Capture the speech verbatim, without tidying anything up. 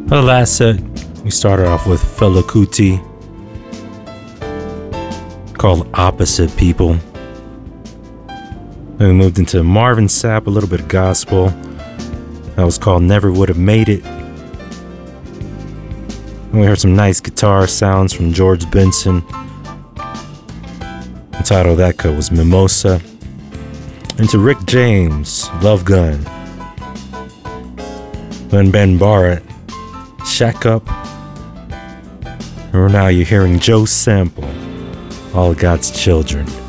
For the last set, we started off with Fela Kuti, called Opposite People. Then we moved into Marvin Sapp, a little bit of gospel. That was called Never Would Have Made It. And we heard some nice guitar sounds from George Benson. The title of that cut was Mimosa. Into Rick James, Love Gun. Then Ben Barrett, Shack Up. And now you're hearing Joe Sample, All God's Children.